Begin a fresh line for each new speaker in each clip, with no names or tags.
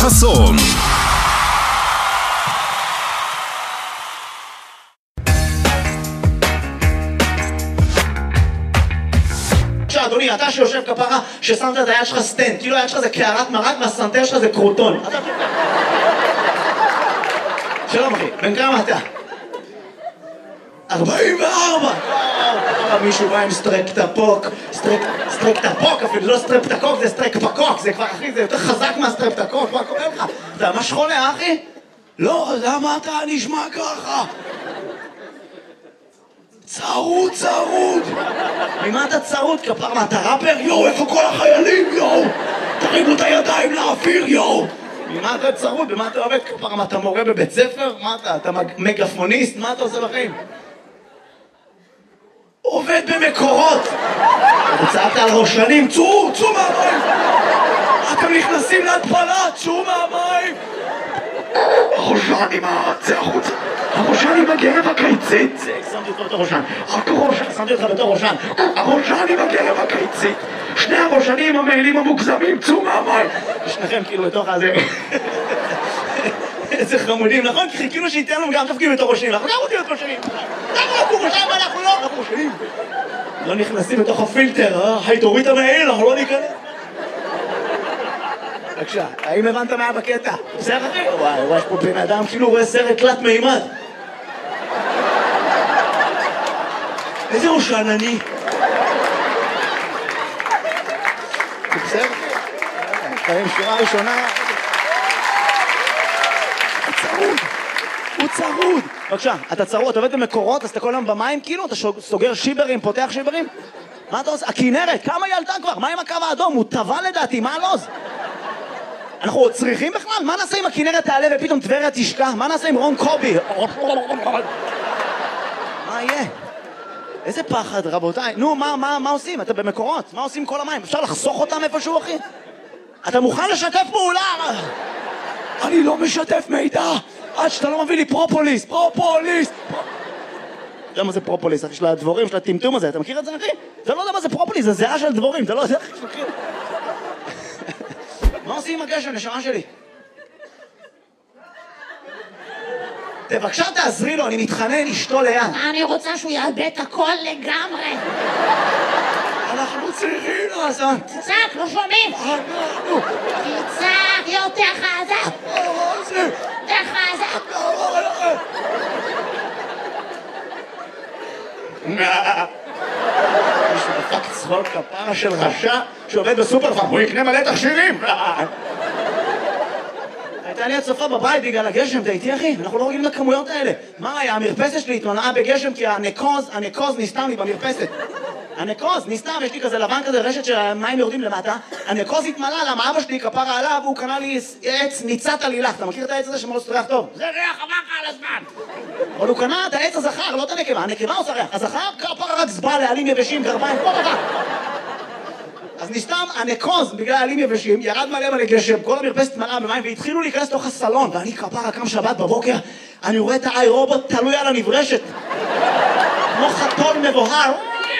חסון.
אדוני, אתה שיושב כפרה ששמת את היד שלך סטנד, כאילו היד שלך זה קערת מרק והסנטר שלך זה קרוטון. שלום אחי, בן כמה אתה? 44! מישהו בא עם סטרפטפוק, סטרפטפוק אפילו, זה לא סטרפטקוק, זה סטרפטפוק, זה כבר אחי, זה יותר חזק מהסטרפטקוק, מה קורה לך? אתה ממש חולה אחי? לא, למה אתה נשמע ככה? צרוד. ממה אתה צרוד? כפר מה, אתה ראפר? יואו, איפה כל החיילים? יואו, תרימו את הידיים לאוויר, יואו. ממה אתה צרוד? במה אתה עובד? כפר מה, אתה מורה בבית ספר? מה אתה מגפוניסט? מה אתה עושה בחיים? עובד במקורות. צעקת על ראשנים, צאו מהמים. אתם נכנסים להתפלה, צאו מהמים. הראשנים, צא החוצה. הראשנים בגרב הקיצית. שמתי אותך בתור ראשן. שמתי אותך בתור ראשן. הראשנים בגרב הקיצית. שני הראשנים המעילים המוגזמים, צאו מהמים. ושניכם כאילו בתוך הזה. איזה חמודים, נכון? כי חיכינו שייתן לנו גם תפקיד בתור ראשנים. אנחנו גם רוצים להיות ראשנים. אנחנו לא ראשנים. לא נכנסים בתוך הפילטר, תוריד את המעיל, אנחנו לא ניכנס. בבקשה, האם הבנת מה בקטע? בסדר אחי? וואי, יש פה בן אדם כאילו רואה סרט תלת מימד. איזה ראשן אני? בסדר אחי? שורה ראשונה. הוא צרוד. בבקשה, אתה צרוד, אתה עובד במקורות, אז אתה כל היום במים כאילו? אתה סוגר שיברים, פותח שיברים? מה אתה עושה? הכינרת, כמה היא עלתה כבר? מה עם הקו האדום? הוא טבע לדעתי, מה הלוז? אנחנו צריכים בכלל? מה נעשה אם הכינרת תעלה ופתאום טבריה תשקע? מה נעשה עם רון קובי? מה יהיה? איזה פחד רבותיי. נו, מה עושים? אתה במקורות? מה עושים כל המים? אפשר לחסוך אותם איפשהו אחי? אתה מוכן לשתף פעולה? אני לא משתף מידע עד שאתה לא מביא לי פרופוליס. אתה יודע מה זה פרופוליס? אחי של הדבורים, של הטמטום הזה, אתה מכיר את זה אחי? אתה לא יודע מה זה פרופוליס, זה זהה של דבורים, אתה לא יודע אחי שמכיר. מה עושים עם הגשם, נשמה שלי? בבקשה תעזרי לו, אני מתחנן, אשתו ליד.
אני רוצה שהוא יאבד את הכל לגמרי.
אנחנו צריכים לעשות.
תצעק, לא שומעים. תצעק, יותר חזק. יותר חזק.
מישהו דפק צחוק כפרה של רשע שעובד בסופרפארם, הוא יקנה מלא תכשירים. הייתה לי הצפה בבית בגלל הגשם, אתה איתי אחי? אנחנו לא רגילים לכמויות האלה. מה היה? המרפסת שלי התמלאה בגשם כי הנקוז נסתם לי במרפסת. הנקוז נסתם, יש לי כזה לבן כזה, רשת שהמים יורדים למטה. הנקוז התמלא, למה אבא שלי כפרה עליו, הוא קנה לי עץ ניצת עלילך. אתה מכיר את העץ הזה שמאוד ריח טוב?
זה ריח עבר על הזמן.
אבל הוא קנה את העץ הזכר, לא את הנקבה. הנקבה עושה ריח. הזכר כפרה רק זבל לעלים יבשים, גרביים, פה דבר. אז נסתם הנקוז בגלל העלים יבשים, ירד מלא גשם, כל המרפסת מלאה במים והתחילו להיכנס לתוך הסלון. ואני כפרה קם שבת בבוקר, אני רואה את האי רובוט תלוי על הנברשת. כמו חתול מבוהר.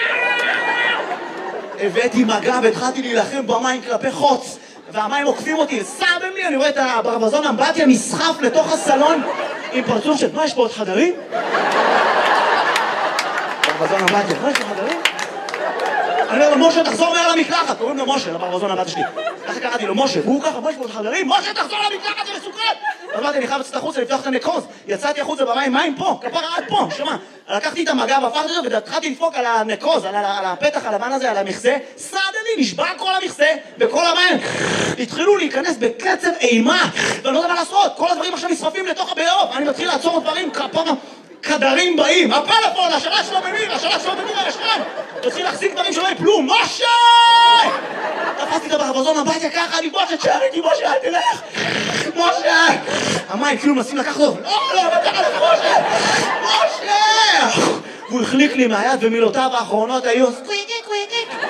הבאתי מגע והתחלתי להילחם במים כלפי חוץ והמים עוקפים אותי, סתם לי, אני רואה את הברווזון אמבטיה נסחף לתוך הסלון עם פרצוף של, מה יש פה עוד חדרים? ברווזון אמבטיה, מה יש פה חדרים? אני אומר לו, משה תחזור מעל המקלחת, קוראים לו משה, לברווזון אמבטיה שלי. ככה קראתי לו משה, והוא ככה, מה יש פה עוד חדרים? משה תחזור למקלחת, זה מסוכן! אז אמרתי, אני חייב לצאת החוצה, לפתוח את הנקוז. יצאתי החוצה במים, מים פה, כפרה עד פה, שמה. לקחתי את המגע והפכתי אותו והתחלתי לדפוק על הנקוז, על הפתח הלבן הזה, על המכסה. סעד לי, נשבר כל המכסה, וכל המים התחילו להיכנס בקצב אימה, ואני לא יודע מה לעשות, כל הדברים עכשיו נשרפים לתוך הבאוב, אני מתחיל לעצור דברים, כפרה, כדרים באים, הפלאפון, השלט שלו במיר, הישן, תתחיל להחזיק דברים שלא יפלו, משה! תפסתי את הברווזון הבטיה ככה, אני משה, תשאר איתי, משה, אל תלך! משה! המים כאילו מנסים לקחת אותו, לא, תקח לך, משה! והוא החליק לי מהיד ומילותיו האחרונות היו סטריקי